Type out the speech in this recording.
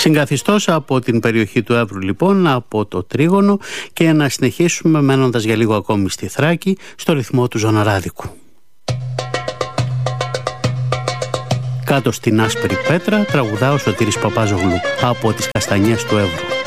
Συγκαθιστώς από την περιοχή του Εύρου λοιπόν, από το Τρίγωνο, και να συνεχίσουμε μένοντας για λίγο ακόμη στη Θράκη, στο ρυθμό του Ζωναράδικου. Κάτω στην άσπρη πέτρα τραγουδά ο Σωτήρης Παπάζογλου από τις Καστανιές του Εύρου.